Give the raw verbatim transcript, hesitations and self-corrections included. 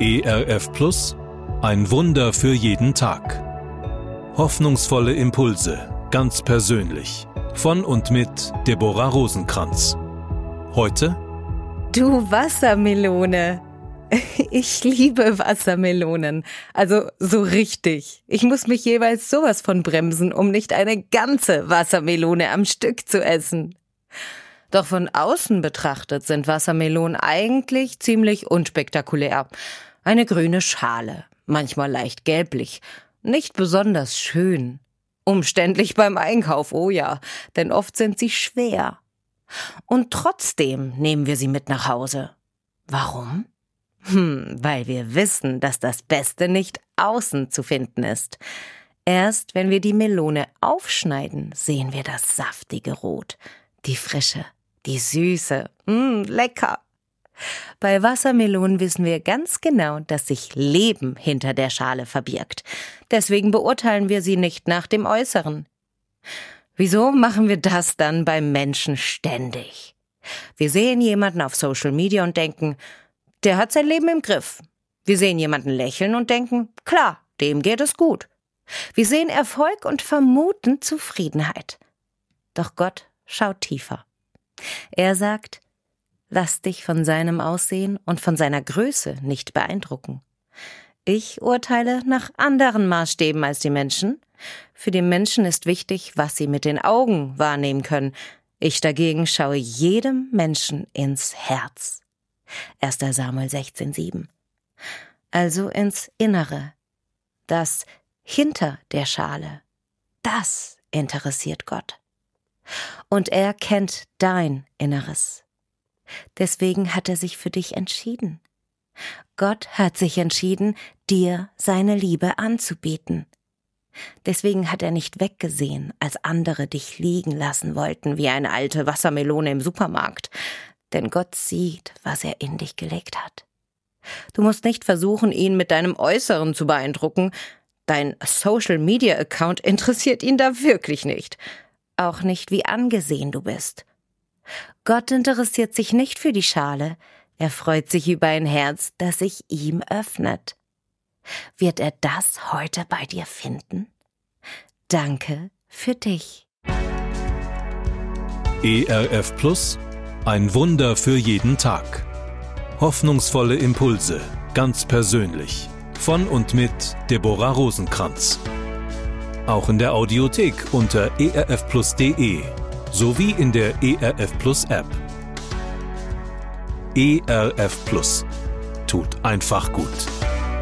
E R F Plus, ein Wunder für jeden Tag. Hoffnungsvolle Impulse, ganz persönlich. Von und mit Deborah Rosenkranz. Heute: Du Wassermelone. Ich liebe Wassermelonen. Also so richtig. Ich muss mich jeweils sowas von bremsen, um nicht eine ganze Wassermelone am Stück zu essen. Doch von außen betrachtet sind Wassermelonen eigentlich ziemlich unspektakulär. Eine grüne Schale, manchmal leicht gelblich, nicht besonders schön. Umständlich beim Einkauf, oh ja, denn oft sind sie schwer. Und trotzdem nehmen wir sie mit nach Hause. Warum? Hm, weil wir wissen, dass das Beste nicht außen zu finden ist. Erst wenn wir die Melone aufschneiden, sehen wir das saftige Rot, die Frische, die Süße, mh, lecker. Bei Wassermelonen wissen wir ganz genau, dass sich Leben hinter der Schale verbirgt. Deswegen beurteilen wir sie nicht nach dem Äußeren. Wieso machen wir das dann beim Menschen ständig? Wir sehen jemanden auf Social Media und denken, der hat sein Leben im Griff. Wir sehen jemanden lächeln und denken, klar, dem geht es gut. Wir sehen Erfolg und vermuten Zufriedenheit. Doch Gott schaut tiefer. Er sagt, lass dich von seinem Aussehen und von seiner Größe nicht beeindrucken. Ich urteile nach anderen Maßstäben als die Menschen. Für die Menschen ist wichtig, was sie mit den Augen wahrnehmen können. Ich dagegen schaue jedem Menschen ins Herz. erster Samuel sechzehn sieben. Also ins Innere. Das hinter der Schale. Das interessiert Gott. Und er kennt dein Inneres. Deswegen hat er sich für dich entschieden. Gott hat sich entschieden, dir seine Liebe anzubieten. Deswegen hat er nicht weggesehen, als andere dich liegen lassen wollten wie eine alte Wassermelone im Supermarkt. Denn Gott sieht, was er in dich gelegt hat. Du musst nicht versuchen, ihn mit deinem Äußeren zu beeindrucken. Dein Social-Media-Account interessiert ihn da wirklich nicht. Auch nicht, wie angesehen du bist. Gott interessiert sich nicht für die Schale. Er freut sich über ein Herz, das sich ihm öffnet. Wird er das heute bei dir finden? Danke für dich. E R F Plus, ein Wunder für jeden Tag. Hoffnungsvolle Impulse, ganz persönlich. Von und mit Deborah Rosenkranz. Auch in der Audiothek unter e r f plus punkt d e sowie in der E R F Plus App. E R F Plus. Tut einfach gut.